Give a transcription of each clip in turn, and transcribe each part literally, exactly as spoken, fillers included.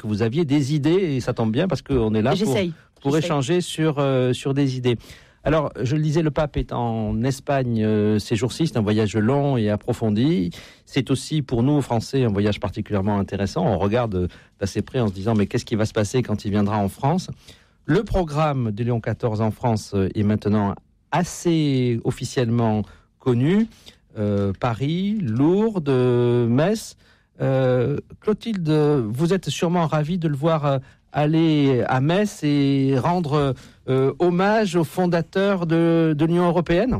que vous aviez des idées, et ça tombe bien parce qu'on est là pour, pour J'essaye. échanger sur, euh, sur des idées. Alors, je le disais, le pape est en Espagne euh, ces jours-ci, c'est un voyage long et approfondi. C'est aussi pour nous, Français, un voyage particulièrement intéressant. On regarde d'assez près en se disant, mais qu'est-ce qui va se passer quand il viendra en France ? Le programme de Léon quatorze en France est maintenant assez officiellement connu. Euh, Paris, Lourdes, Metz. Euh, Clotilde, vous êtes sûrement ravie de le voir aller à Metz et rendre euh, hommage aux fondateurs de, de l'Union européenne.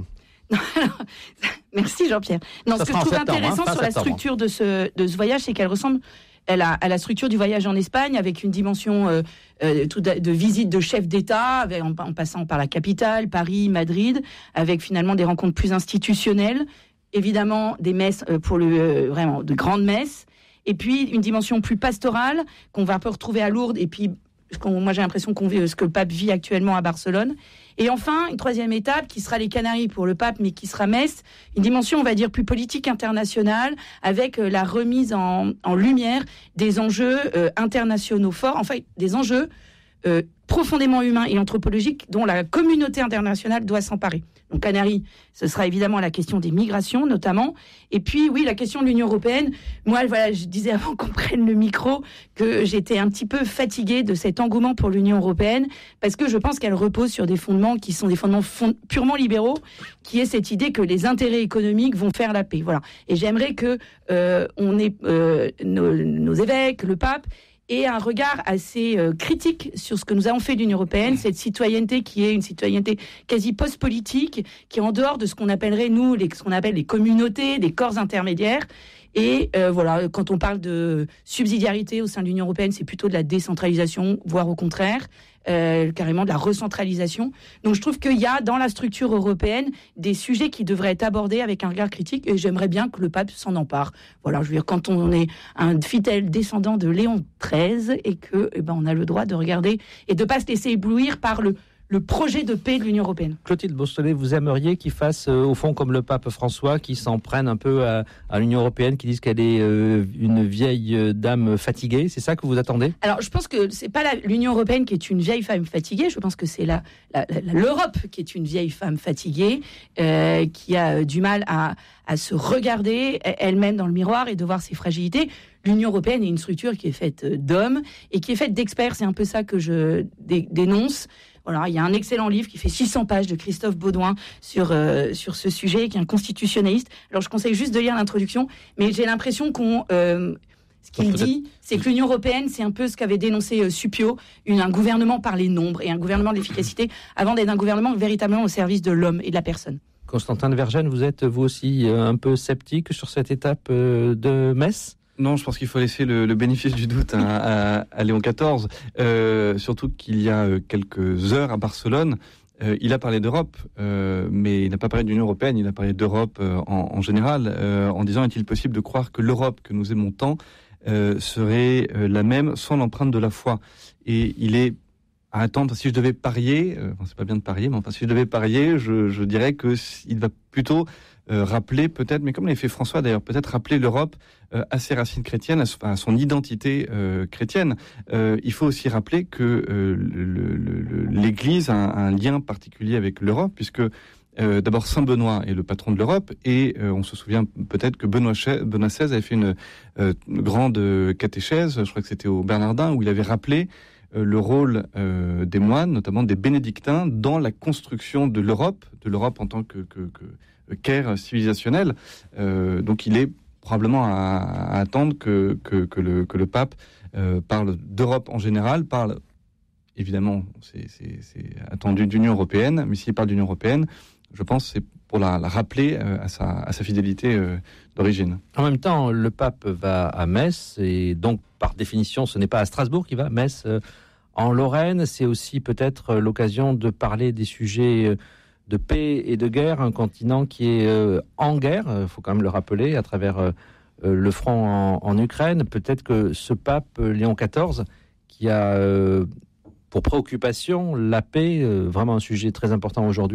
Merci Jean-Pierre. Non, Ça ce que je trouve septembre, intéressant hein, sur la structure de ce, de ce voyage, c'est qu'elle ressemble à la, à la structure du voyage en Espagne, avec une dimension euh, euh, tout de, de visite de chefs d'État, avec, en, en passant par la capitale, Paris, Madrid, avec finalement des rencontres plus institutionnelles, évidemment des messes euh, pour le euh, vraiment de grandes messes, et puis une dimension plus pastorale qu'on va un peu retrouver à Lourdes, et puis ce qu'on, moi j'ai l'impression qu'on vit ce que le pape vit actuellement à Barcelone. Et enfin, une troisième étape qui sera les Canaries pour le pape, mais qui sera Metz, une dimension, on va dire, plus politique internationale, avec euh, la remise en, en lumière des enjeux euh, internationaux forts, enfin des enjeux euh, profondément humains et anthropologiques dont la communauté internationale doit s'emparer. Donc Canaries, ce sera évidemment la question des migrations notamment, et puis oui, la question de l'Union européenne. Moi, voilà, je disais avant qu'on prenne le micro que j'étais un petit peu fatiguée de cet engouement pour l'Union européenne, parce que je pense qu'elle repose sur des fondements qui sont des fondements fond- purement libéraux, qui est cette idée que les intérêts économiques vont faire la paix. Voilà. Et j'aimerais que euh, on ait euh, nos, nos évêques, le pape, et un regard assez euh, critique sur ce que nous avons fait de l'Union européenne, cette citoyenneté qui est une citoyenneté quasi post-politique, qui est en dehors de ce qu'on appellerait, nous, les, ce qu'on appelle les communautés, des corps intermédiaires. Et euh, voilà, quand on parle de subsidiarité au sein de l'Union européenne, c'est plutôt de la décentralisation, voire au contraire, euh, carrément de la recentralisation. Donc je trouve qu'il y a dans la structure européenne des sujets qui devraient être abordés avec un regard critique, et j'aimerais bien que le pape s'en empare. Voilà, je veux dire, quand on est un fidèle descendant de Léon treize et que, eh ben, on a le droit de regarder et de pas se laisser éblouir par le le projet de paix de l'Union européenne. Clotilde Beausoleil, vous aimeriez qu'il fasse, euh, au fond, comme le pape François, qui s'en prenne un peu à, à l'Union européenne, qui dise qu'elle est euh, une vieille euh, dame fatiguée. C'est ça que vous attendez ? Alors, je pense que c'est pas la, l'Union européenne qui est une vieille femme fatiguée. Je pense que c'est la, la, la, l'Europe qui est une vieille femme fatiguée, euh, qui a du mal à, à se regarder elle-même dans le miroir et de voir ses fragilités. L'Union européenne est une structure qui est faite d'hommes et qui est faite d'experts. C'est un peu ça que je dé- dénonce. Voilà, il y a un excellent livre qui fait six cents pages de Christophe Baudouin sur, euh, sur ce sujet, qui est un constitutionnaliste. Alors, je conseille juste de lire l'introduction, mais j'ai l'impression qu'on... Euh, ce qu'il Donc, dit, c'est que l'Union européenne, c'est un peu ce qu'avait dénoncé euh, Suppiot, une, un gouvernement par les nombres et un gouvernement de l'efficacité, avant d'être un gouvernement véritablement au service de l'homme et de la personne. Constantin de Vergennes, vous êtes vous aussi euh, un peu sceptique sur cette étape euh, de Metz ? Non, je pense qu'il faut laisser le, le bénéfice du doute hein, à, à Léon quatorze, euh, surtout qu'il y a quelques heures à Barcelone, euh, il a parlé d'Europe, euh, mais il n'a pas parlé de l'Union européenne, il a parlé d'Europe euh, en, en général, euh, en disant « Est-il possible de croire que l'Europe que nous aimons tant euh, serait euh, la même sans l'empreinte de la foi ?» Et il est à attendre, si je devais parier, euh, bon, c'est pas bien de parier, mais enfin si je devais parier, je, je dirais que il va plutôt Euh, rappeler peut-être, mais comme l'a fait François d'ailleurs, peut-être rappeler l'Europe euh, à ses racines chrétiennes, à, à son identité euh, chrétienne. Euh, il faut aussi rappeler que euh, le, le, l'Église a un, un lien particulier avec l'Europe, puisque euh, d'abord Saint Benoît est le patron de l'Europe, et euh, on se souvient peut-être que Benoît, Benoît seize avait fait une, euh, une grande catéchèse, je crois que c'était au Bernardin, où il avait rappelé euh, le rôle euh, des moines, notamment des bénédictins, dans la construction de l'Europe, de l'Europe en tant que, que, que qu'ère civilisationnelle. Euh, donc il est probablement à, à attendre que, que, que, le, que le pape euh, parle d'Europe en général, parle évidemment, c'est, c'est, c'est attendu d'Union européenne, mais s'il parle d'Union européenne, je pense que c'est pour la, la rappeler euh, à, sa, à sa fidélité euh, d'origine. En même temps, le pape va à Metz, et donc par définition, ce n'est pas à Strasbourg qu'il va, Metz euh, en Lorraine, c'est aussi peut-être l'occasion de parler des sujets euh, de paix et de guerre, un continent qui est euh, en guerre, il faut quand même le rappeler, à travers euh, le front en, en Ukraine. Peut-être que ce pape euh, Léon quatorze, qui a euh, pour préoccupation la paix, euh, vraiment un sujet très important aujourd'hui,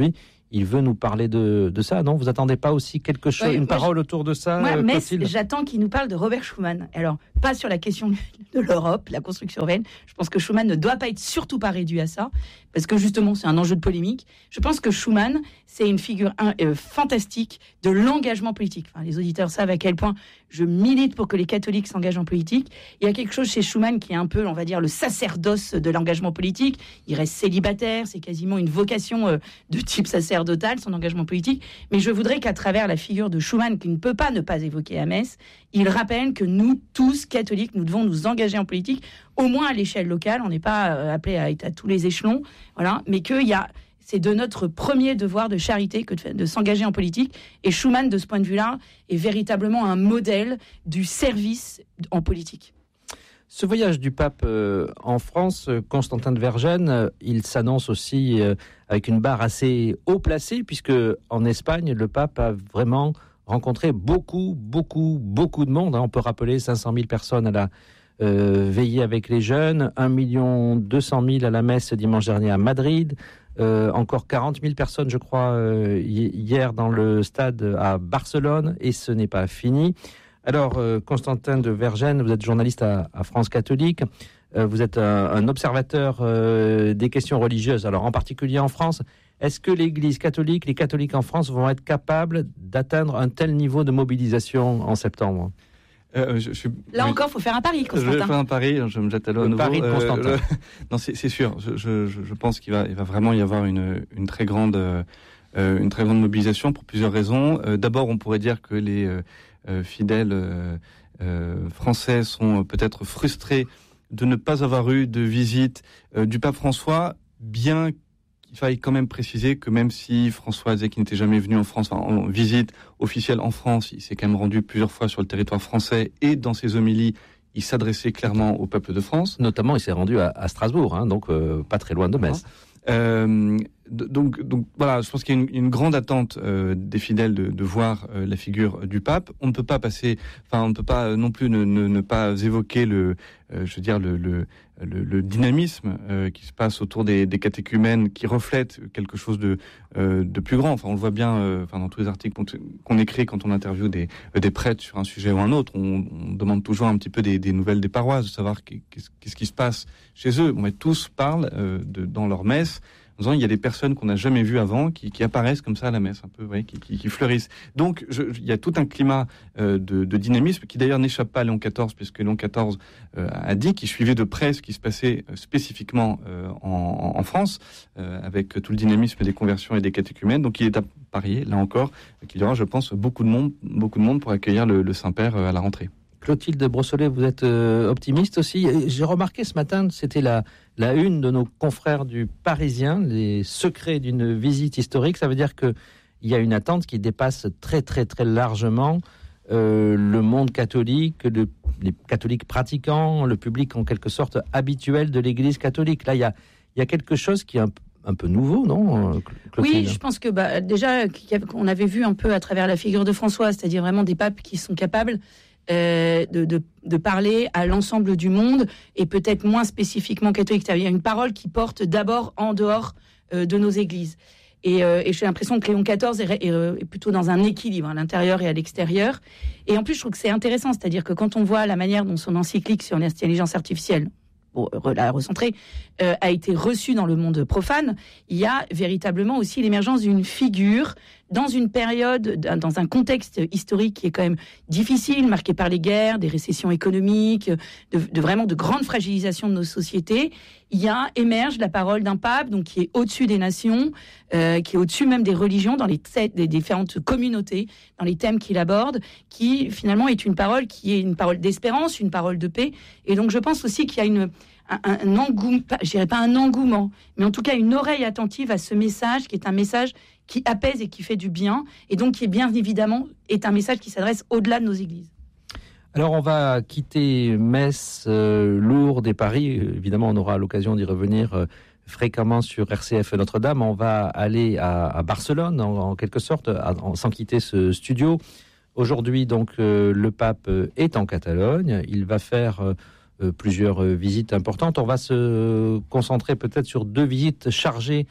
il veut nous parler de, de ça, non ? Vous attendez pas aussi quelque chose, ouais, une moi, parole je... autour de ça, moi, euh, Metz, j'attends qu'il nous parle de Robert Schuman. Alors, pas sur la question de l'Europe, la construction européenne. Je pense que Schuman ne doit pas être surtout pas réduit à ça, parce que justement, c'est un enjeu de polémique. Je pense que Schuman, c'est une figure un, euh, fantastique de l'engagement politique. Enfin, les auditeurs savent à quel point je milite pour que les catholiques s'engagent en politique. Il y a quelque chose chez Schuman qui est un peu, on va dire, le sacerdoce de l'engagement politique. Il reste célibataire, c'est quasiment une vocation euh, de type sacerdotal, son engagement politique. Mais je voudrais qu'à travers la figure de Schuman, qui ne peut pas ne pas évoquer à Metz, il rappelle que nous, tous catholiques, nous devons nous engager en politique, au moins à l'échelle locale. On n'est pas euh, appelé à être à tous les échelons, voilà. Mais qu'il y a... C'est de notre premier devoir de charité que de, de s'engager en politique. Et Schuman, de ce point de vue-là, est véritablement un modèle du service en politique. Ce voyage du pape euh, en France, Constantin de Vergennes, euh, il s'annonce aussi euh, avec une barre assez haut placée, puisque en Espagne, le pape a vraiment rencontré beaucoup, beaucoup, beaucoup de monde. Hein. On peut rappeler cinq cent mille personnes à la euh, veillée avec les jeunes, un million deux cent mille à la messe dimanche dernier à Madrid, Euh, encore quarante mille personnes, je crois, euh, hier dans le stade à Barcelone, et ce n'est pas fini. Alors, euh, Constantin de Vergennes, vous êtes journaliste à, à France Catholique, euh, vous êtes un, un observateur euh, des questions religieuses, alors en particulier en France. Est-ce que l'Église catholique, les catholiques en France vont être capables d'atteindre un tel niveau de mobilisation en septembre ? Euh, je, je suis... Là encore, il faut faire un pari, Constantin. Je vais faire un pari, je me jette à l'eau à le nouveau. pari de Constantin. Euh, le... Non, c'est, c'est sûr. Je, je, je pense qu'il va, il va vraiment y avoir une, une très grande, euh, une très grande mobilisation pour plusieurs raisons. Euh, d'abord, on pourrait dire que les euh, fidèles euh, euh, français sont peut-être frustrés de ne pas avoir eu de visite euh, du pape François, bien il faille quand même préciser que même si François disait qu'il n'était jamais venu en France, enfin, en visite officielle en France, il s'est quand même rendu plusieurs fois sur le territoire français, et dans ses homélies, il s'adressait clairement au peuple de France. Notamment, il s'est rendu à, à Strasbourg, hein, donc euh, pas très loin de Metz. Euh, donc, donc voilà, je pense qu'il y a une, une grande attente euh, des fidèles de, de voir euh, la figure du pape. On ne peut pas passer, enfin, on ne peut pas non plus ne, ne, ne pas évoquer le, euh, je veux dire le, le, le, le dynamisme euh, qui se passe autour des, des catéchumènes, qui reflète quelque chose de, euh, de plus grand. Enfin, on le voit bien, euh, enfin, dans tous les articles qu'on, qu'on écrit quand on interviewe des, des prêtres sur un sujet ou un autre. On, on demande toujours un petit peu des, des nouvelles des paroisses, de savoir qu'est-ce, qu'est-ce qui se passe chez eux. Bon, mais tous parlent euh, de, dans leur messe. En disant, il y a des personnes qu'on n'a jamais vues avant qui, qui apparaissent comme ça à la messe, un peu, ouais, qui, qui, qui fleurissent. Donc, je, il y a tout un climat euh, de, de dynamisme qui d'ailleurs n'échappe pas à Léon quatorze, puisque Léon quatorze euh, a dit qu'il suivait de près ce qui se passait euh, spécifiquement euh, en, en France, euh, avec tout le dynamisme des conversions et des catéchumènes. Donc, il est à parier, là encore, qu'il y aura, je pense, beaucoup de monde, beaucoup de monde pour accueillir le, le Saint-Père euh, à la rentrée. Clotilde Brossolet, vous êtes euh, optimiste aussi. J'ai remarqué ce matin, c'était la, la une de nos confrères du Parisien, les secrets d'une visite historique. Ça veut dire qu'il y a une attente qui dépasse très très très largement euh, le monde catholique, le, les catholiques pratiquants, le public en quelque sorte habituel de l'Église catholique. Là, il y a, il y a quelque chose qui est un, un peu nouveau, non, Clotilde ? Oui, je pense que bah, déjà, qu'on avait vu un peu à travers la figure de François, c'est-à-dire vraiment des papes qui sont capables Euh, de, de, de parler à l'ensemble du monde, et peut-être moins spécifiquement catholique. Il y a une parole qui porte d'abord en dehors euh, de nos églises. Et, euh, et j'ai l'impression que Léon quatorze est, est, est plutôt dans un équilibre à l'intérieur et à l'extérieur. Et en plus, je trouve que c'est intéressant, c'est-à-dire que quand on voit la manière dont son encyclique sur l'intelligence artificielle, pour la recentrer, euh, a été reçue dans le monde profane, il y a véritablement aussi l'émergence d'une figure dans une période, dans un contexte historique qui est quand même difficile, marqué par les guerres, des récessions économiques, de, de vraiment de grandes fragilisations de nos sociétés. Il y a, émerge la parole d'un pape, donc qui est au-dessus des nations, euh, qui est au-dessus même des religions, dans les, des différentes communautés, dans les thèmes qu'il aborde, qui finalement est une parole qui est une parole d'espérance, une parole de paix. Et donc je pense aussi qu'il y a une un, un engouement, je dirais pas un engouement, mais en tout cas une oreille attentive à ce message, qui est un message qui apaise et qui fait du bien, et donc qui est bien évidemment est un message qui s'adresse au-delà de nos églises. Alors on va quitter Metz, euh, Lourdes et Paris. Évidemment, on aura l'occasion d'y revenir euh, fréquemment sur R C F Notre-Dame. On va aller à, à Barcelone, en, en quelque sorte, à, en, sans quitter ce studio. Aujourd'hui, donc, euh, le pape est en Catalogne. Il va faire euh, plusieurs visites importantes. On va se concentrer peut-être sur deux visites chargées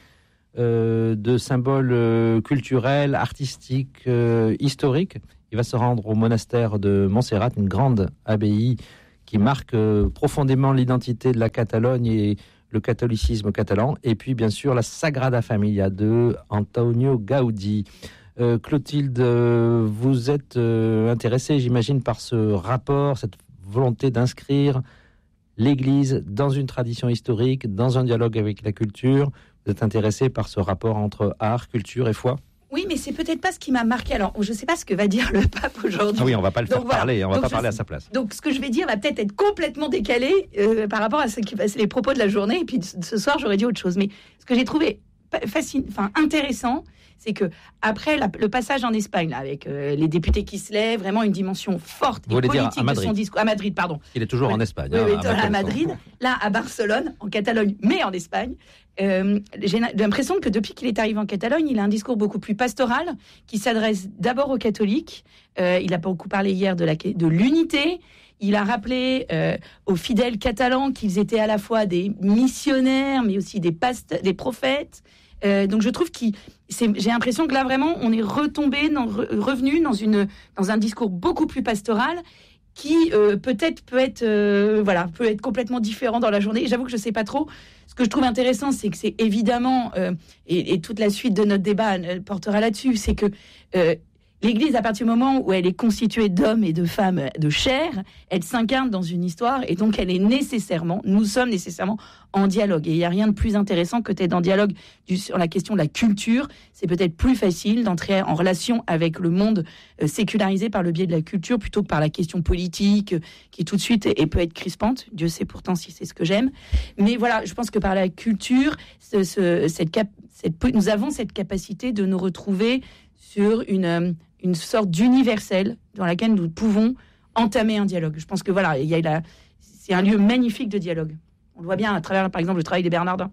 euh, de symboles euh, culturels, artistiques, euh, historiques. Il va se rendre au monastère de Montserrat, une grande abbaye qui marque euh, profondément l'identité de la Catalogne et le catholicisme catalan. Et puis, bien sûr, la Sagrada Familia de Antonio Gaudí. Euh, Clotilde, euh, vous êtes euh, intéressée, j'imagine, par ce rapport, cette volonté d'inscrire l'Église dans une tradition historique, dans un dialogue avec la culture. Vous êtes intéressée par ce rapport entre art, culture et foi ? Oui, mais c'est peut-être pas ce qui m'a marqué. Alors, je ne sais pas ce que va dire le pape aujourd'hui. Ah oui, on ne va pas le faire donc, voilà. parler, on ne va donc, pas parler je... à sa place. Donc, ce que je vais dire va peut-être être complètement décalé euh, par rapport à ce qui c'est les propos de la journée. Et puis, ce soir, j'aurais dit autre chose. Mais ce que j'ai trouvé fascinant, enfin intéressant, c'est que après la, le passage en Espagne, là, avec euh, les députés qui se lèvent, vraiment une dimension forte Vous et politique de son discours. À Madrid, pardon. Il est toujours oui. en Espagne. Oui, hein, oui, à, à Madrid. Là, à Barcelone, en Catalogne, mais en Espagne. Euh, j'ai l'impression que depuis qu'il est arrivé en Catalogne, il a un discours beaucoup plus pastoral, qui s'adresse d'abord aux catholiques. Euh, il a beaucoup parlé hier de, la, de l'unité. Il a rappelé euh, aux fidèles catalans qu'ils étaient à la fois des missionnaires, mais aussi des, pasteurs, des prophètes. Euh, donc je trouve qu'il, c'est, j'ai l'impression que là vraiment, on est retombé, dans, revenu dans, une, dans un discours beaucoup plus pastoral, qui euh, peut-être peut être, euh, voilà, peut être complètement différent dans la journée. Et j'avoue que je ne sais pas trop. Ce que je trouve intéressant, c'est que c'est évidemment, euh, et, et toute la suite de notre débat euh, portera là-dessus, c'est que euh, l'Église, à partir du moment où elle est constituée d'hommes et de femmes de chair, elle s'incarne dans une histoire, et donc elle est nécessairement, nous sommes nécessairement en dialogue. Et il n'y a rien de plus intéressant que d'être en dialogue du, sur la question de la culture. C'est peut-être plus facile d'entrer en relation avec le monde euh, sécularisé par le biais de la culture, plutôt que par la question politique, euh, qui tout de suite est, et peut être crispante. Dieu sait pourtant si c'est ce que j'aime. Mais voilà, je pense que par la culture, ce, ce, cette cap, cette, nous avons cette capacité de nous retrouver sur une... Euh, une sorte d'universel dans laquelle nous pouvons entamer un dialogue. Je pense que voilà, il y a la, c'est un lieu magnifique de dialogue. On le voit bien à travers, par exemple, le travail des Bernardins.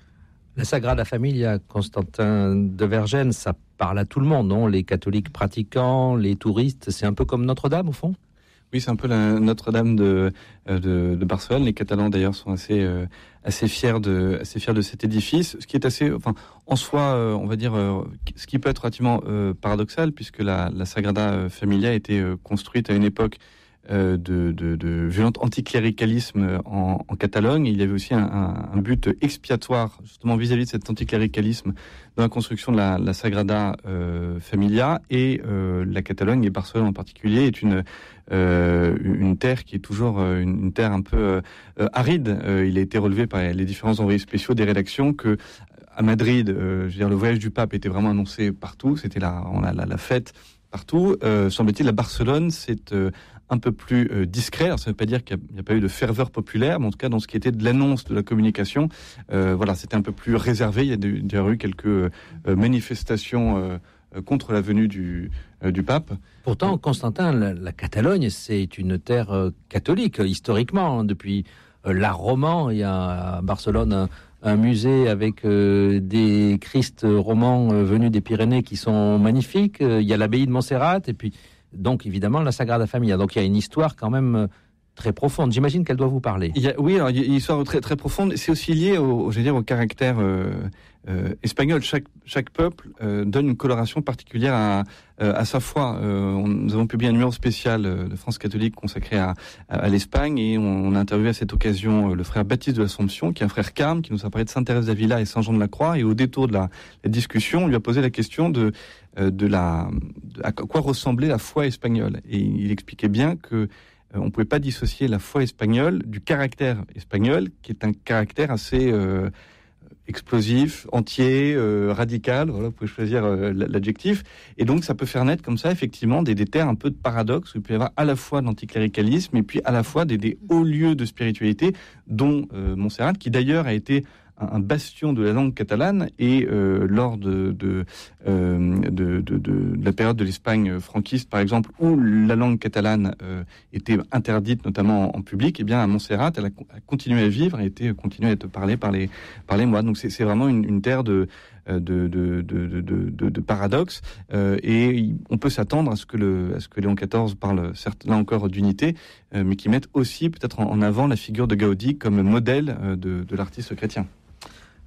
La Sagrada Familia, Constantin de Vergennes, ça parle à tout le monde, non ? Les catholiques pratiquants, les touristes, c'est un peu comme Notre-Dame, au fond ? Oui, c'est un peu la Notre-Dame de, de, de Barcelone. Les Catalans, d'ailleurs, sont assez, euh, assez fiers de, assez fiers de cet édifice. Ce qui est assez, enfin, en soi, euh, on va dire, euh, ce qui peut être relativement euh, paradoxal, puisque la, la Sagrada Familia a été euh, construite à une époque euh, de, de, de violent anticléricalisme en, en Catalogne. Il y avait aussi un, un, un but expiatoire, justement, vis-à-vis de cet anticléricalisme dans la construction de la, la Sagrada euh, Familia. Et euh, la Catalogne, et Barcelone en particulier, est une Euh, une terre qui est toujours euh, une, une terre un peu euh, aride. Euh, il a été relevé par les différents envoyés spéciaux des rédactions que à Madrid, euh, je veux dire, le voyage du pape était vraiment annoncé partout. C'était la, on a la, la fête partout. Euh, semble-t-il, à Barcelone, c'est euh, un peu plus euh, discret. Alors, ça ne veut pas dire qu'il n'y a, a pas eu de ferveur populaire, mais en tout cas, dans ce qui était de l'annonce de la communication, euh, voilà, c'était un peu plus réservé. Il y a d'ailleurs eu quelques euh, manifestations euh, contre la venue du, euh, du pape. Pourtant, Constantin, la, la Catalogne, c'est une terre euh, catholique, historiquement. Depuis euh, l'art roman, il y a à Barcelone un, un musée avec euh, des Christ romans euh, venus des Pyrénées qui sont magnifiques. Euh, il y a l'abbaye de Montserrat, et puis, donc, évidemment, la Sagrada Familia. Donc, il y a une histoire quand même euh, très profonde. J'imagine qu'elle doit vous parler. Il y a, oui, alors, il y a une histoire très, très profonde. C'est aussi lié au, au, je veux dire, au caractère euh, euh, espagnol. Chaque, chaque peuple euh, donne une coloration particulière à, euh, à sa foi. Euh, on, nous avons publié un numéro spécial euh, de France catholique consacré à, à, à l'Espagne, et on, on a interviewé à cette occasion euh, le frère Baptiste de l'Assomption, qui est un frère carme, qui nous a parlé de Sainte-Thérèse d'Avila et Saint-Jean-de-la-Croix. Et au détour de la, la discussion, on lui a posé la question de, euh, de la, de à quoi ressemblait la foi espagnole. Et il expliquait bien que on ne pouvait pas dissocier la foi espagnole du caractère espagnol, qui est un caractère assez euh, explosif, entier, euh, radical. Voilà, vous pouvez choisir euh, l'adjectif. Et donc, ça peut faire naître comme ça, effectivement, des, des terres un peu de paradoxe, où il peut y avoir à la fois de l'anticléricalisme et puis à la fois des, des hauts lieux de spiritualité, dont euh, Montserrat, qui d'ailleurs a été un bastion de la langue catalane, et euh, lors de, de, euh, de, de, de, de la période de l'Espagne franquiste, par exemple, où la langue catalane euh, était interdite, notamment en, en public, et bien à Montserrat, elle a, a continué à vivre et a été continué à être parlée par les, par les moines. Donc c'est, c'est vraiment une, une terre de, de, de, de, de, de, de paradoxe, euh, et on peut s'attendre à ce que, le, à ce que Léon quatorze parle, certes, là encore, d'unité, euh, mais qui mette aussi peut-être en, en avant la figure de Gaudí comme modèle euh, de, de l'artiste chrétien.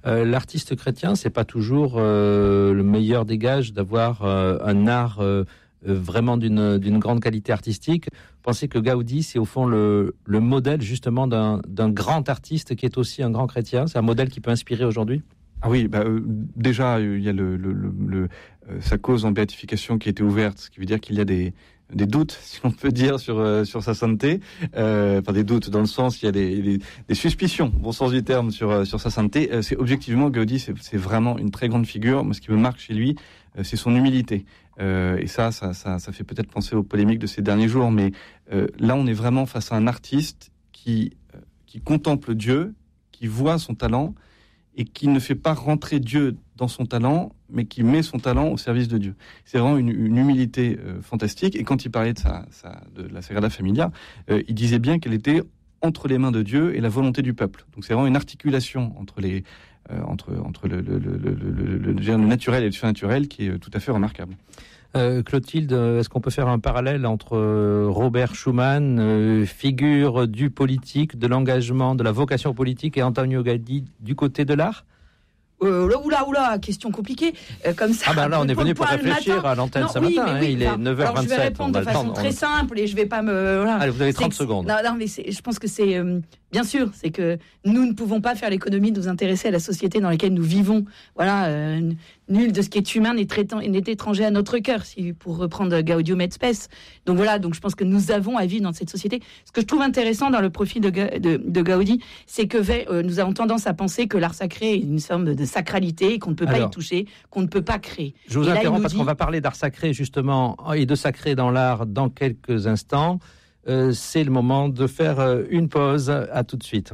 Euh, l'artiste chrétien, c'est pas toujours euh, le meilleur des gages d'avoir euh, un art euh, vraiment d'une, d'une grande qualité artistique. Pensez que Gaudi, c'est au fond le, le modèle justement d'un, d'un grand artiste qui est aussi un grand chrétien. C'est un modèle qui peut inspirer aujourd'hui. Ah oui, bah, euh, déjà il y a le, le, le, le euh, sa cause en béatification qui a été ouverte, ce qui veut dire qu'il y a des des doutes, si on peut dire, sur euh, sur sa sainteté. Euh, enfin des doutes dans le sens, il y a des, des, des suspicions, bon sens du terme, sur euh, sur sa sainteté. Euh, c'est objectivement Gaudi, c'est, c'est vraiment une très grande figure. Moi, ce qui me marque chez lui, euh, c'est son humilité. Euh, et ça, ça, ça, ça fait peut-être penser aux polémiques de ces derniers jours. Mais euh, là, on est vraiment face à un artiste qui euh, qui contemple Dieu, qui voit son talent et qui ne fait pas rentrer Dieu dans son talent, mais qui met son talent au service de Dieu. C'est vraiment une, une humilité euh, fantastique. Et quand il parlait de, sa, sa, de la Sagrada Familia, euh, il disait bien qu'elle était entre les mains de Dieu et la volonté du peuple. Donc c'est vraiment une articulation entre, les, euh, entre, entre le, le, le, le, le, le, le naturel et le surnaturel qui est tout à fait remarquable. Euh, Clotilde, est-ce qu'on peut faire un parallèle entre euh, Robert Schuman, euh, figure du politique, de l'engagement, de la vocation politique, et Antonio Gaudi du côté de l'art ? Euh, là, oula, oula, question compliquée. Euh, comme ça. Ah ben là, on est venu pour réfléchir à l'antenne ce oui, matin. Oui, hein, il enfin, est neuf heures vingt-sept. Alors, je vais répondre de façon très simple et je vais pas me. Voilà. Allez, vous avez trente c'est, secondes. Non, non, mais c'est, je pense que c'est. Euh, bien sûr, c'est que nous ne pouvons pas faire l'économie de nous intéresser à la société dans laquelle nous vivons. Voilà, euh, nul de ce qui est humain n'est, traitant, n'est étranger à notre cœur, si, pour reprendre Gaudium et Spes. Donc voilà, donc je pense que nous avons à vivre dans cette société. Ce que je trouve intéressant dans le profil de, de, de Gaudi, c'est que euh, nous avons tendance à penser que l'art sacré est une forme de, de sacralité, qu'on ne peut pas Alors, y toucher, qu'on ne peut pas créer. Je vous et interromps là, parce dit... qu'on va parler d'art sacré justement et de sacré dans l'art dans quelques instants. Euh, c'est le moment de faire euh, une pause. À tout de suite.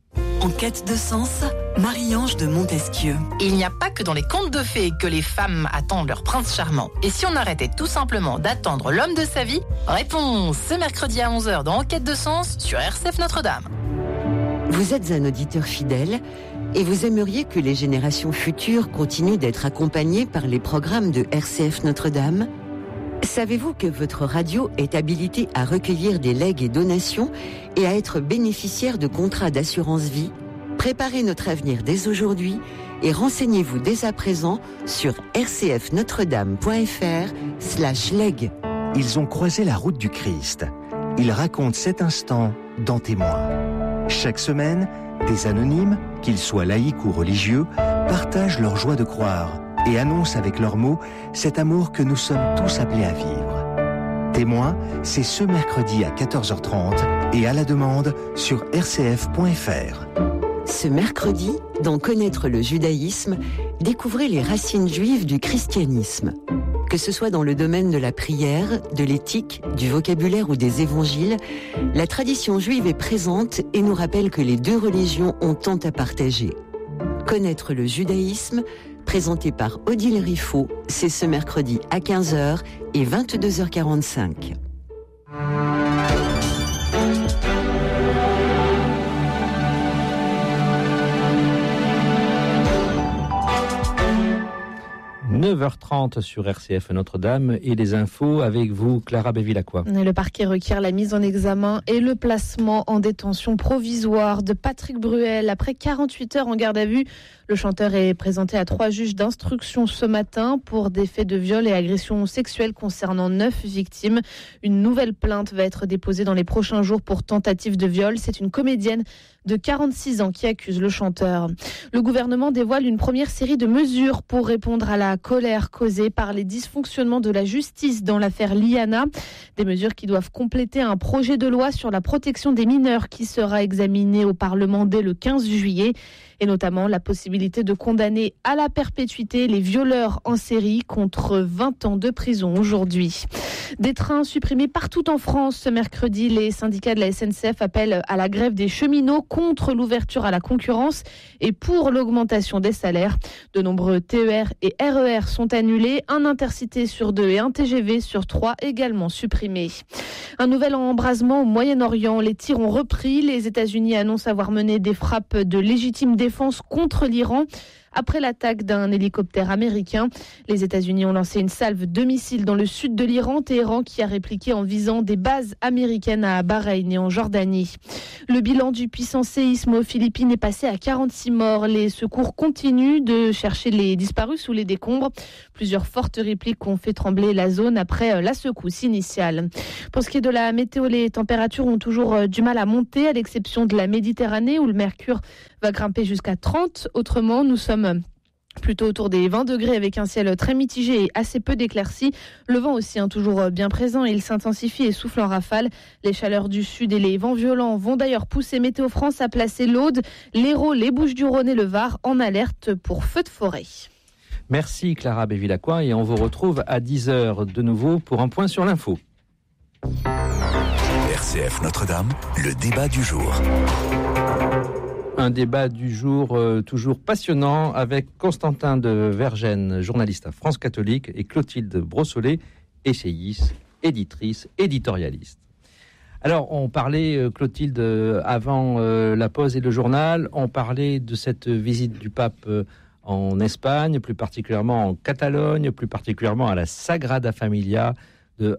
En quête de sens, Marie-Ange de Montesquieu. Il n'y a pas que dans les contes de fées que les femmes attendent leur prince charmant. Et si on arrêtait tout simplement d'attendre l'homme de sa vie ? Réponse ce mercredi à onze heures dans En quête de sens sur R C F Notre-Dame. Vous êtes un auditeur fidèle et vous aimeriez que les générations futures continuent d'être accompagnées par les programmes de R C F Notre-Dame ? Savez-vous que votre radio est habilitée à recueillir des legs et donations et à être bénéficiaire de contrats d'assurance vie ? Préparez notre avenir dès aujourd'hui et renseignez-vous dès à présent sur rcfnotredame.fr slash leg. Ils ont croisé la route du Christ. Ils racontent cet instant dans Témoins. Chaque semaine, des anonymes, qu'ils soient laïcs ou religieux, partagent leur joie de croire et annoncent avec leurs mots cet amour que nous sommes tous appelés à vivre. Témoins, c'est ce mercredi à quatorze heures trente et à la demande sur r c f point f r. Ce mercredi, dans Connaître le judaïsme, découvrez les racines juives du christianisme. Que ce soit dans le domaine de la prière, de l'éthique, du vocabulaire ou des évangiles, la tradition juive est présente et nous rappelle que les deux religions ont tant à partager. Connaître le judaïsme, présenté par Odile Riffaut, c'est ce mercredi à quinze heures et vingt-deux heures quarante-cinq. neuf heures trente sur R C F Notre-Dame et les infos avec vous, Clara Bévilacqua. Le parquet requiert la mise en examen et le placement en détention provisoire de Patrick Bruel. Après quarante-huit heures en garde à vue, le chanteur est présenté à trois juges d'instruction ce matin pour des faits de viol et agression sexuelle concernant neuf victimes. Une nouvelle plainte va être déposée dans les prochains jours pour tentative de viol. C'est une comédienne de quarante-six ans qui accuse le chanteur. Le gouvernement dévoile une première série de mesures pour répondre à la colère causée par les dysfonctionnements de la justice dans l'affaire Liana. Des mesures qui doivent compléter un projet de loi sur la protection des mineurs qui sera examiné au Parlement dès le quinze juillet. Et notamment la possibilité de condamner à la perpétuité les violeurs en série contre vingt ans de prison aujourd'hui. Des trains supprimés partout en France ce mercredi. Les syndicats de la S N C F appellent à la grève des cheminots contre l'ouverture à la concurrence et pour l'augmentation des salaires. De nombreux T E R et R E R sont annulés. Un intercité sur deux et un T G V sur trois également supprimés. Un nouvel embrasement au Moyen-Orient. Les tirs ont repris. Les États-Unis annoncent avoir mené des frappes de légitime défense contre l'Iran. après l'attaque d'un hélicoptère américain. Les États-Unis ont lancé une salve de missiles dans le sud de l'Iran, Téhéran qui a répliqué en visant des bases américaines à Bahreïn et en Jordanie. Le bilan du puissant séisme aux Philippines est passé à quarante-six morts. Les secours continuent de chercher les disparus sous les décombres. Plusieurs fortes répliques ont fait trembler la zone après la secousse initiale. Pour ce qui est de la météo, les températures ont toujours du mal à monter, à l'exception de la Méditerranée où le mercure va grimper jusqu'à trente. Autrement, nous sommes plutôt autour des vingt degrés avec un ciel très mitigé et assez peu d'éclaircies. Le vent aussi, hein, toujours bien présent, il s'intensifie et souffle en rafale. Les chaleurs du sud et les vents violents vont d'ailleurs pousser Météo France à placer l'Aude, l'Hérault, les Bouches-du-Rhône et le Var en alerte pour feu de forêt. Merci Clara Bévilacqua et on vous retrouve à dix heures de nouveau pour un point sur l'info. R C F Notre-Dame, le débat du jour. Un débat du jour euh, toujours passionnant avec Constantin de Vergennes, journaliste à France Catholique, et Clotilde Brossolet, essayiste, éditrice, éditorialiste. Alors, on parlait, euh, Clotilde, euh, avant euh, la pause et le journal, on parlait de cette visite du pape euh, en Espagne, plus particulièrement en Catalogne, plus particulièrement à la Sagrada Familia de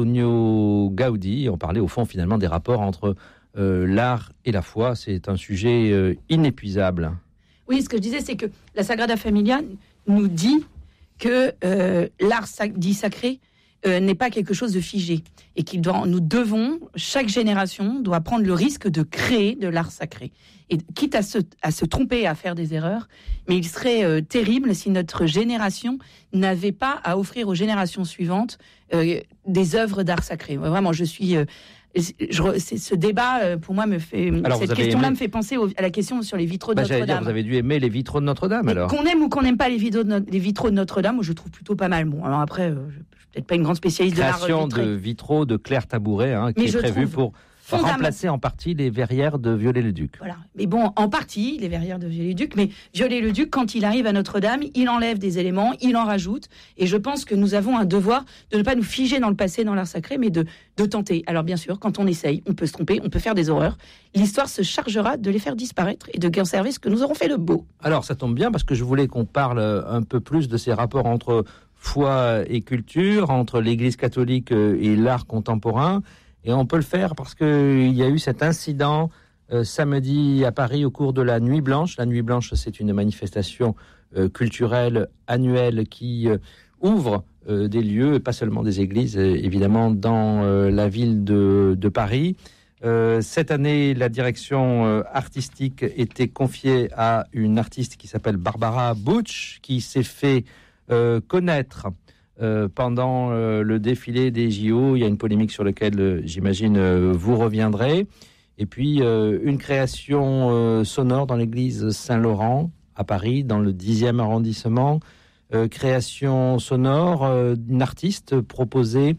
Antonio Gaudí. On parlait au fond finalement des rapports entre Euh, l'art et la foi. C'est un sujet euh, inépuisable. Oui, ce que je disais, c'est que la Sagrada Familia nous dit que euh, l'art sac- dit sacré euh, n'est pas quelque chose de figé et qu'il doit, nous devons, chaque génération doit prendre le risque de créer de l'art sacré. Et quitte à se, à se tromper, à faire des erreurs, mais il serait euh, terrible si notre génération n'avait pas à offrir aux générations suivantes euh, des œuvres d'art sacré. Vraiment, je suis... Euh, Je, c'est, ce débat, pour moi, me fait. Alors, cette question-là aimé... me fait penser au, à la question sur les vitraux de bah, Notre-Dame. Dire, vous avez dû aimer les vitraux de Notre-Dame, mais alors. Qu'on aime ou qu'on n'aime pas les, vitraux de, no- les vitraux de Notre-Dame, moi, je trouve plutôt pas mal. Bon, alors après, euh, je ne suis peut-être pas une grande spécialiste Création de l'art vitré. de vitraux de Claire Tabouret, hein, qui mais est prévue pour Fondament... remplacer en partie les verrières de Viollet-le-Duc. Voilà. Mais bon, en partie, les verrières de Viollet-le-Duc. Mais Viollet-le-Duc, quand il arrive à Notre-Dame, il enlève des éléments, il en rajoute. Et je pense que nous avons un devoir de ne pas nous figer dans le passé, dans l'art sacré, mais de, de tenter. Alors bien sûr, quand on essaye, on peut se tromper, on peut faire des horreurs. L'histoire se chargera de les faire disparaître et de conserver ce que nous aurons fait de beau. Alors ça tombe bien, parce que je voulais qu'on parle un peu plus de ces rapports entre foi et culture, entre l'Église catholique et l'art contemporain. Et on peut le faire parce qu'il y a eu cet incident euh, samedi à Paris au cours de la Nuit Blanche. La Nuit Blanche, c'est une manifestation euh, culturelle annuelle qui euh, ouvre euh, des lieux, pas seulement des églises, euh, évidemment, dans euh, la ville de, de Paris. Euh, cette année, la direction euh, artistique était confiée à une artiste qui s'appelle Barbara Butch, qui s'est fait euh, connaître Euh, pendant euh, le défilé des J O. Il y a une polémique sur laquelle, euh, j'imagine, euh, vous reviendrez. Et puis, euh, une création euh, sonore dans l'église Saint-Laurent, à Paris, dans le dixième arrondissement. Euh, création sonore euh, d'une artiste proposée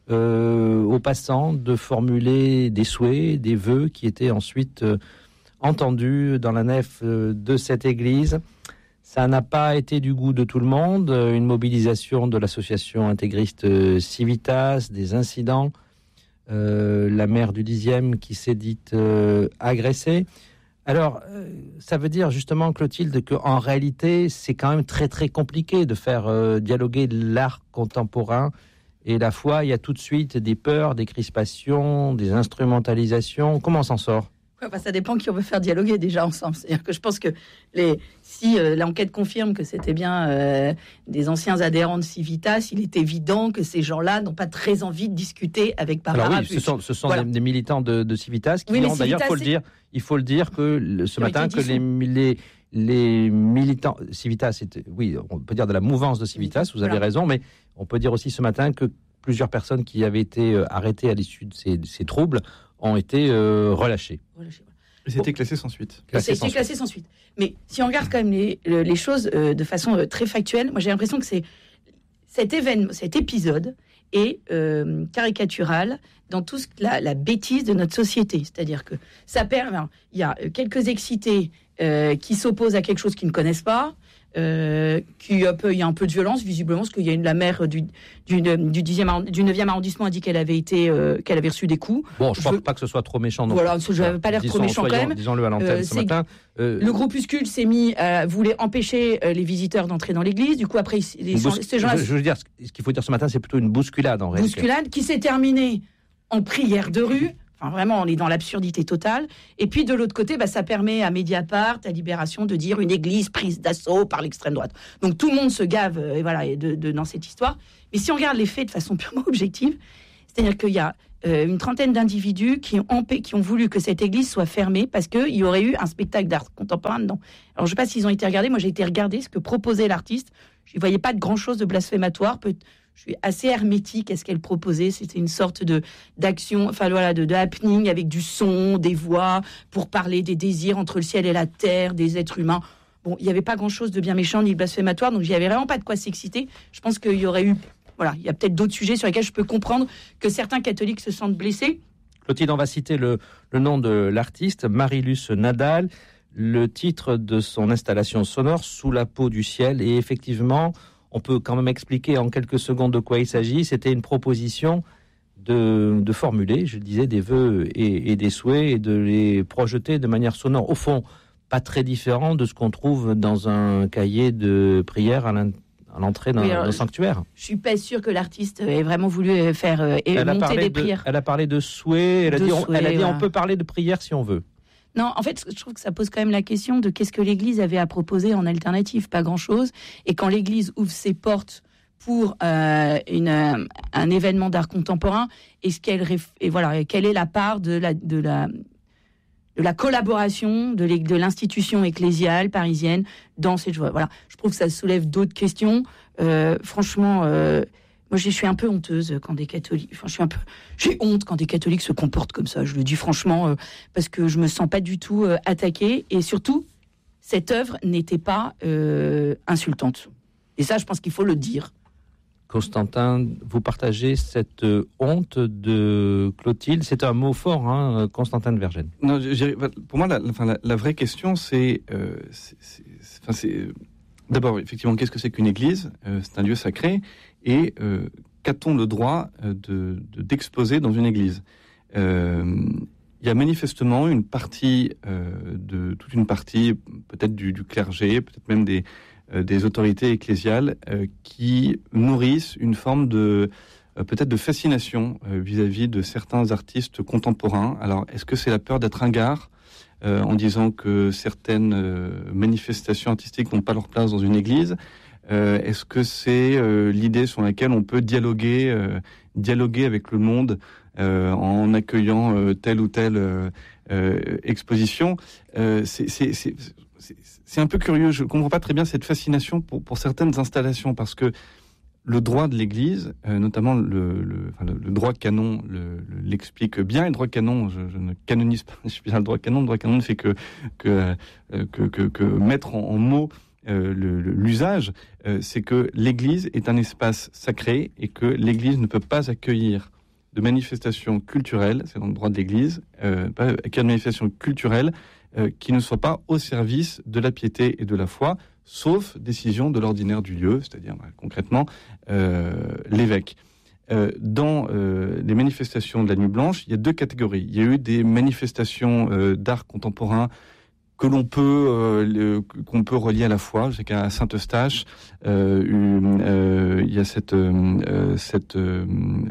euh, aux passants de formuler des souhaits, des vœux qui étaient ensuite euh, entendus dans la nef euh, de cette église. Ça n'a pas été du goût de tout le monde. Une mobilisation de l'association intégriste Civitas, des incidents. Euh, la maire du dixième qui s'est dite euh, agressée. Alors, euh, ça veut dire justement, Clotilde, qu'en réalité, c'est quand même très très compliqué de faire euh, dialoguer l'art contemporain et la foi. Il y a tout de suite des peurs, des crispations, des instrumentalisations. Comment on s'en sort ? Ouais, enfin, ça dépend qui on veut faire dialoguer déjà ensemble. C'est-à-dire que je pense que les, si euh, l'enquête confirme que c'était bien euh, des anciens adhérents de Civitas, il est évident que ces gens-là n'ont pas très envie de discuter avec Barbara Alors oui, Butch. ce sont, ce sont Voilà. des, des militants de, de Civitas qui oui, ont d'ailleurs, Civitas, faut le dire, il faut le dire que le, ce Qui ont matin été que les, les les militants Civitas, c'était, oui, on peut dire de la mouvance de Civitas. Vous avez voilà. raison, mais on peut dire aussi ce matin que plusieurs personnes qui avaient été euh, arrêtées à l'issue de ces, de ces troubles ont été euh, relâchées. relâchées. Et c'était classé sans suite. Classé sans, classé sans suite. Mais si on regarde quand même les, les choses euh, de façon euh, très factuelle, moi j'ai l'impression que c'est cet événement, cet épisode est euh, caricatural dans tout ce, la, la bêtise de notre société. C'est-à-dire que ça permet, il y a quelques excités euh, qui s'opposent à quelque chose qu'ils ne connaissent pas. Euh, qui un peu, il y a un peu de violence visiblement parce qu'il y a une, la maire du du, du, dixième, du neuvième arrondissement a dit qu'elle avait été euh, qu'elle avait reçu des coups. Bon, je ne je... pense pas que ce soit trop méchant. Non. Voilà, je n'avais pas l'air disons, trop méchant soyons, quand même. Disons-le à l'antenne euh, ce matin. Euh... Le groupuscule s'est mis, euh, voulait empêcher euh, les visiteurs d'entrer dans l'église. Du coup, après, les, bous... ces gens-là. Je, je veux dire, ce qu'il faut dire ce matin, c'est plutôt une bousculade en réalité. Bousculade qui s'est terminée en prière de rue. Enfin, vraiment, on est dans l'absurdité totale. Et puis, de l'autre côté, bah, ça permet à Mediapart, à Libération, de dire une église prise d'assaut par l'extrême droite. Donc, tout le monde se gave euh, et voilà, de, de, dans cette histoire. Mais si on regarde les faits de façon purement objective, c'est-à-dire qu'il y a euh, une trentaine d'individus qui ont, empê- qui ont voulu que cette église soit fermée parce qu'il y aurait eu un spectacle d'art contemporain dedans. Alors, je ne sais pas s'ils ont été regardés. Moi, j'ai été regarder ce que proposait l'artiste. Je ne voyais pas de grand-chose de blasphématoire. Peut- Je suis assez hermétique à ce qu'elle proposait. C'était une sorte de d'action, enfin voilà, de, de happening avec du son, des voix, pour parler des désirs entre le ciel et la terre, des êtres humains. Bon, il n'y avait pas grand-chose de bien méchant ni de blasphématoire, donc il n'y avait vraiment pas de quoi s'exciter. Je pense qu'il y aurait eu, voilà, il y a peut-être d'autres sujets sur lesquels je peux comprendre que certains catholiques se sentent blessés. Clotilde, on va citer le, le nom de l'artiste, Marilus Nadal, le titre de son installation sonore, Sous la peau du ciel, et effectivement... On peut quand même expliquer en quelques secondes de quoi il s'agit. C'était une proposition de, de formuler, je disais, des vœux et, et des souhaits et de les projeter de manière sonore. Au fond, pas très différent de ce qu'on trouve dans un cahier de prière à, à l'entrée d'un, oui, alors, d'un sanctuaire. Je suis pas sûre que l'artiste ait vraiment voulu faire euh, et monter des de, prières. Elle a parlé de souhaits. Elle a de dit, souhaits, on, elle a dit voilà. on peut parler de prière si on veut. Non, en fait, je trouve que ça pose quand même la question de qu'est-ce que l'Église avait à proposer en alternative. Pas grand-chose. Et quand l'Église ouvre ses portes pour euh, une, euh, un événement d'art contemporain, est-ce qu'elle et voilà, quelle est la part de la de la de la collaboration de, de l'institution ecclésiale parisienne dans cette joie. Voilà, je trouve que ça soulève d'autres questions. Euh, franchement. Euh, Moi, je suis un peu honteuse quand des catholiques. Enfin, je suis un peu. J'ai honte quand des catholiques se comportent comme ça. Je le dis franchement, euh, parce que je me sens pas du tout euh, attaquée. Et surtout, cette œuvre n'était pas euh, insultante. Et ça, je pense qu'il faut le dire. Constantin, vous partagez cette honte de Clotilde. C'est un mot fort, hein, Constantin de Vergennes. Non, pour moi, la, enfin, la, la vraie question, c'est, euh, c'est, c'est, enfin, c'est d'abord, effectivement, qu'est-ce que c'est qu'une église ? euh, C'est un lieu sacré. Et euh, qu'a-t-on le droit de, de, d'exposer dans une église ? euh, Il y a manifestement une partie, euh, de, toute une partie, peut-être du, du clergé, peut-être même des, euh, des autorités ecclésiales, euh, qui nourrissent une forme de, euh, peut-être de fascination euh, vis-à-vis de certains artistes contemporains. Alors, est-ce que c'est la peur d'être ringard ? Euh, en disant que certaines euh, manifestations artistiques n'ont pas leur place dans une église. Euh, est-ce que c'est euh, l'idée sur laquelle on peut dialoguer, euh, dialoguer avec le monde euh, en accueillant euh, telle ou telle euh, euh, exposition ? euh, c'est, c'est, c'est, c'est, c'est un peu curieux. Je ne comprends pas très bien cette fascination pour, pour certaines installations, parce que le droit de l'Église, euh, notamment le, le, enfin, le, le droit canon, le, le, l'explique bien. Et le droit canon, je, je ne canonise pas, je suis bien le droit canon. Le droit canon ne fait que, que, euh, que, que, que mettre en, en mots euh, le, le, l'usage. Euh, c'est que l'Église est un espace sacré et que l'Église ne peut pas accueillir de manifestations culturelles, c'est dans le droit de l'Église, euh, pas accueillir de manifestations culturelles euh, qui ne soient pas au service de la piété et de la foi, sauf décision de l'ordinaire du lieu, c'est-à-dire bah, concrètement euh, l'évêque. Euh, dans euh, les manifestations de la Nuit Blanche, il y a deux catégories. Il y a eu des manifestations euh, d'art contemporain que l'on peut euh, le, qu'on peut relier à la foi. Je sais qu'à Saint-Eustache, euh, euh, il y a cette euh, cette euh,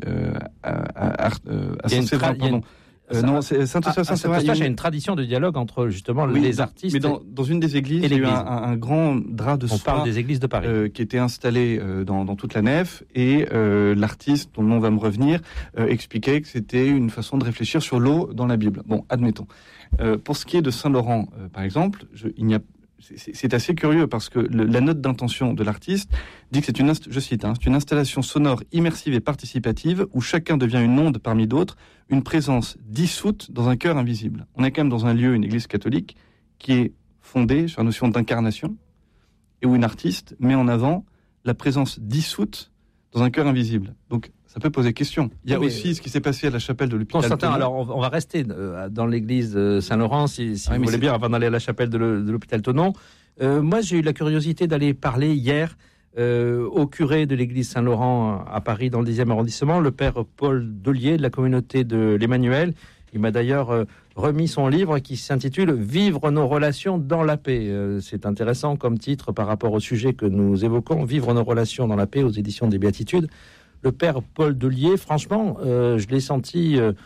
à, à, à Saint-Séverin, pardon. Euh, non, c'est Saint-Eustache. Ah, Saint-Eustache a une tradition de dialogue entre justement oui, les artistes. Mais dans, dans une des églises, il y a eu un, un grand drap de soie. On parle des églises de Paris, euh, qui était installé euh, dans, dans toute la nef, et euh, l'artiste, dont le nom va me revenir, euh, expliquait que c'était une façon de réfléchir sur l'eau dans la Bible. Bon, admettons. Euh, pour ce qui est de Saint-Laurent, euh, par exemple, je, il n'y a C'est, c'est assez curieux parce que le, la note d'intention de l'artiste dit que c'est une, inst- je cite, hein, c'est une installation sonore immersive et participative où chacun devient une onde parmi d'autres, une présence dissoute dans un cœur invisible. On est quand même dans un lieu, une église catholique, qui est fondée sur la notion d'incarnation et où une artiste met en avant la présence dissoute dans un cœur invisible. Donc, ça peut poser question. Il y a oui, aussi ce qui s'est passé à la chapelle de l'hôpital Constantin, Thonon. alors on, on va rester euh, dans l'église Saint-Laurent, si, si oui, vous voulez c'est... bien, avant d'aller à la chapelle de, le, de l'hôpital Thonon. Euh, moi, j'ai eu la curiosité d'aller parler hier euh, au curé de l'église Saint-Laurent à Paris, dans le dixième arrondissement, le père Paul Dollier de la communauté de l'Emmanuel. Il m'a d'ailleurs euh, remis son livre qui s'intitule « Vivre nos relations dans la paix ». Euh, c'est intéressant comme titre par rapport au sujet que nous évoquons, « Vivre nos relations dans la paix » aux éditions des Béatitudes. Le père Paul Dollier, franchement, euh, je l'ai senti... Euh,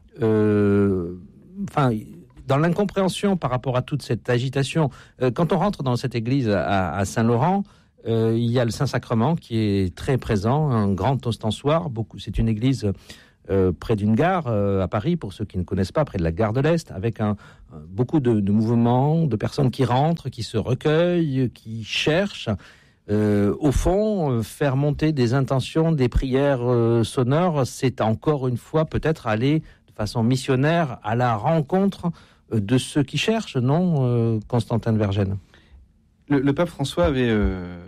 euh, enfin... dans l'incompréhension par rapport à toute cette agitation. Euh, quand on rentre dans cette église à, à Saint-Laurent, euh, il y a le Saint-Sacrement qui est très présent, un grand ostensoir. Beaucoup, c'est une église euh, près d'une gare euh, à Paris, pour ceux qui ne connaissent pas, près de la gare de l'Est, avec un, un, beaucoup de, de mouvements, de personnes qui rentrent, qui se recueillent, qui cherchent. Euh, au fond, euh, faire monter des intentions, des prières euh, sonores, c'est encore une fois peut-être aller de façon missionnaire à la rencontre de ceux qui cherchent, non, euh, Constantin de Vergennes? Le, le pape François avait, euh,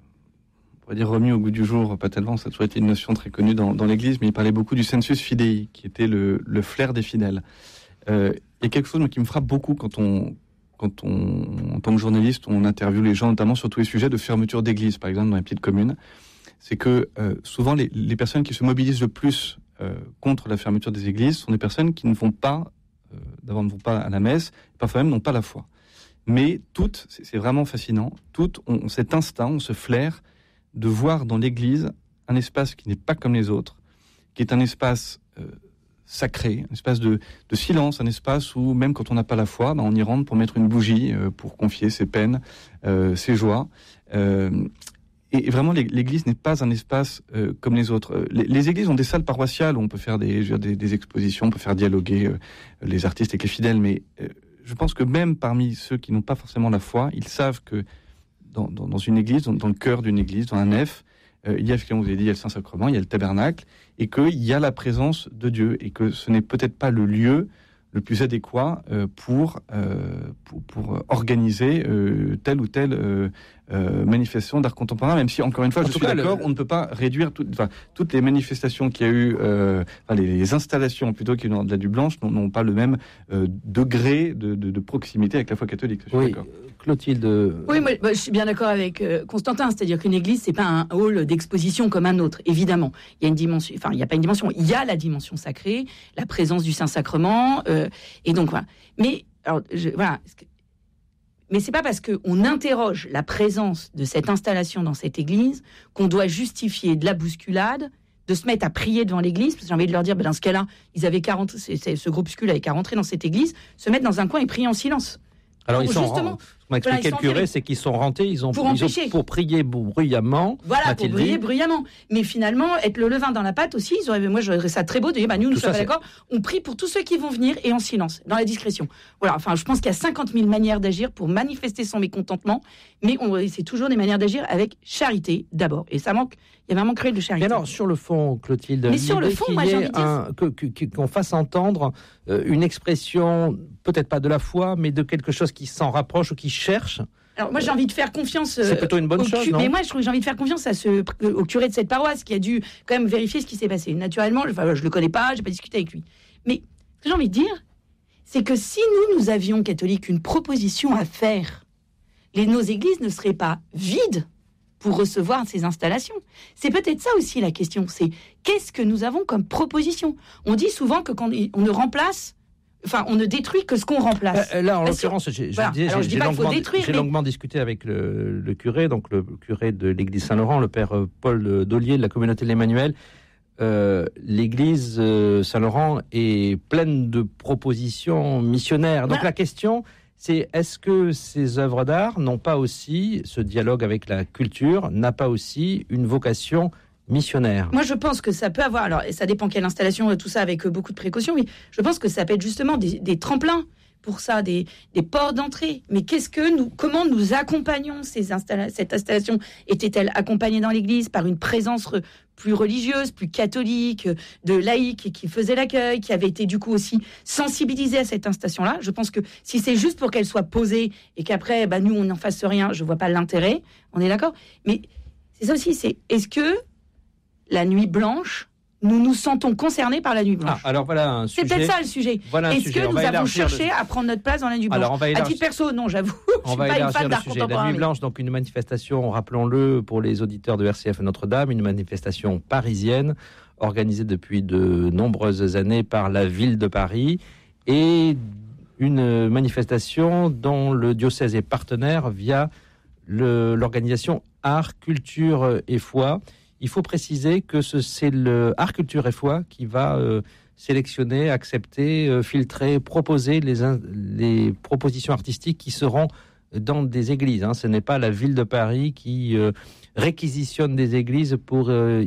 on va dire, remis au goût du jour, pas tellement, ça a toujours été une notion très connue dans, dans l'Église, mais il parlait beaucoup du sensus fidei, qui était le, le flair des fidèles. Euh, il y a quelque chose qui me frappe beaucoup quand on, quand on, en tant que journaliste, on interviewe les gens, notamment sur tous les sujets de fermeture d'église, par exemple dans les petites communes, c'est que euh, souvent les, les personnes qui se mobilisent le plus euh, contre la fermeture des églises sont des personnes qui ne vont pas d'abord ne vont pas à la messe, parfois même n'ont pas la foi. Mais toutes, c'est, c'est vraiment fascinant, toutes ont cet instinct, ont ce flair de voir dans l'Église un espace qui n'est pas comme les autres, qui est un espace euh, sacré, un espace de, de silence, un espace où même quand on n'a pas la foi, ben on y rentre pour mettre une bougie, euh, pour confier ses peines, euh, ses joies. Euh, Et vraiment, l'Église n'est pas un espace euh, comme les autres. Les, les églises ont des salles paroissiales où on peut faire des, des, des expositions, on peut faire dialoguer euh, les artistes avec les fidèles. Mais euh, je pense que même parmi ceux qui n'ont pas forcément la foi, ils savent que dans, dans, dans une église, dans, dans le cœur d'une église, dans un nef, euh, il y a, comme vous avez dit, il y a le Saint-Sacrement, il y a le tabernacle, et qu'il y a la présence de Dieu, et que ce n'est peut-être pas le lieu le plus adéquat euh, pour, euh, pour, pour organiser euh, telle ou telle euh, euh, manifestation d'art contemporain, même si, encore une fois, en je suis cas, d'accord, le... on ne peut pas réduire tout, enfin, toutes les manifestations qu'il y a eu, euh, enfin, les, les installations plutôt qu'il y a eu de la du blanche n'ont, n'ont pas le même euh, degré de, de, de proximité avec la foi catholique. Je suis oui, d'accord. Clotilde. Oui, moi, moi, je suis bien d'accord avec euh, Constantin, c'est-à-dire qu'une église, c'est pas un hall d'exposition comme un autre, évidemment. Il y a une dimension, enfin, il n'y a pas une dimension, il y a la dimension sacrée, la présence du Saint-Sacrement, euh, et donc voilà. Mais alors, je, voilà. Mais c'est pas parce qu'on interroge la présence de cette installation dans cette église qu'on doit justifier de la bousculade, de se mettre à prier devant l'église, parce que j'ai envie de leur dire, ben dans ce cas-là, ils avaient qu'à rentrer, c'est, c'est, ce groupuscule avait qu'à rentrer dans cette église, se mettre dans un coin et prier en silence. Alors, ils sont, justement, ce qu'on m'a expliqué voilà, le curé, c'est qu'ils sont rentrés, ils ont pour, ils ont, pour prier bruyamment. Voilà, pour prier bruyamment. Mais finalement, être le levain dans la pâte aussi, ils auraient, moi, j'aurais ça très beau de dire, bah, nous, nous sommes pas d'accord, on prie pour tous ceux qui vont venir et en silence, dans la discrétion. Voilà, enfin, je pense qu'il y a cinquante mille manières d'agir pour manifester son mécontentement, mais on, c'est toujours des manières d'agir avec charité, d'abord. Et ça manque, il y a vraiment cruel de charité. Mais alors, sur le fond, Clotilde, mais sur le fond, moi, j'ai envie de dire... un, que, que, qu'on fasse entendre euh, une expression, peut-être pas de la foi, mais de quelque chose qui s'en rapproche ou qui cherche. Alors moi j'ai envie de faire confiance. Euh, c'est plutôt une bonne au chose, cu- non ? Mais moi je trouve que j'ai envie de faire confiance à ce au curé de cette paroisse qui a dû quand même vérifier ce qui s'est passé. Naturellement, je, enfin, je le connais pas, j'ai pas discuté avec lui. Mais ce que j'ai envie de dire, c'est que si nous nous avions catholiques une proposition à faire, les nos églises ne seraient pas vides pour recevoir ces installations. C'est peut-être ça aussi la question. C'est qu'est-ce que nous avons comme proposition ? On dit souvent que quand on ne remplace Enfin, on ne détruit que ce qu'on remplace. Euh, là, en Parce l'occurrence, j'ai, voilà. disais, j'ai, j'ai, longuement, détruire, j'ai mais... longuement discuté avec le, le curé, donc le curé de l'église Saint-Laurent, le père Paul Dollier de la communauté de l'Emmanuel. Euh, l'église euh, Saint-Laurent est pleine de propositions missionnaires. Donc voilà. La question, c'est est-ce que ces œuvres d'art n'ont pas aussi, ce dialogue avec la culture, n'a pas aussi une vocation missionnaire? Moi, je pense que ça peut avoir, alors ça dépend quelle installation, tout ça avec beaucoup de précautions, mais je pense que ça peut être justement des, des tremplins pour ça, des, des ports d'entrée. Mais qu'est-ce que nous, comment nous accompagnons ces installa- cette installation? Était-elle accompagnée dans l'Église par une présence re- plus religieuse, plus catholique, de laïcs qui faisait l'accueil, qui avait été du coup aussi sensibilisée à cette installation-là? Je pense que si c'est juste pour qu'elle soit posée et qu'après, bah, nous, on n'en fasse rien, je vois pas l'intérêt. On est d'accord? Mais c'est ça aussi, c'est est-ce que la nuit blanche nous nous sentons concernés par la nuit blanche. Ah, alors voilà un C'est sujet. peut-être ça le sujet. Voilà un Est-ce sujet. que On nous va avons élargir cherché le- à prendre notre place dans la nuit blanche? Alors, on va À élargir- titre perso, non, j'avoue. Je On suis va pas une élargir fan le d'art sujet. La contemporain. Nuit mais- Blanche, donc une manifestation, rappelons-le, pour les auditeurs de R C F Notre-Dame, une manifestation parisienne organisée depuis de nombreuses années par la ville de Paris et une manifestation dont le diocèse est partenaire via le- l'organisation Art, Culture et Foi. Il faut préciser que ce- c'est le Art, Culture et Foi qui va euh, sélectionner, accepter, euh, filtrer, proposer les, in- les propositions artistiques qui seront dans des églises. Hein. Ce n'est pas la ville de Paris qui euh, réquisitionne des églises pour euh,